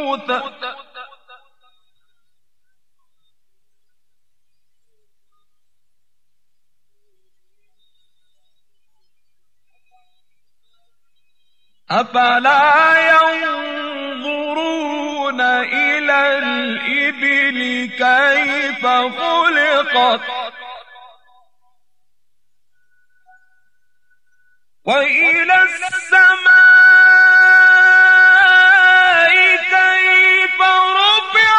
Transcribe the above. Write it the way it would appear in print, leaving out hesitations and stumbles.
أفلا ينظرون إلى الإبل كيف خلقت وإلى السماء كيف رفعت